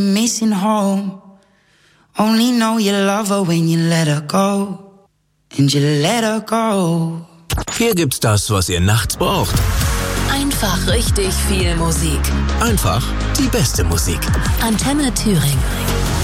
Missing home. Only know you love her when you let her go. And you let her go. Hier gibt's das, was ihr nachts braucht. Einfach richtig viel Musik. Einfach die beste Musik. Antenne Thüringen.